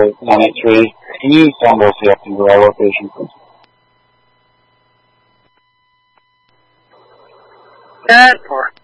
983. Can you send us the FDR location, please? 10-4.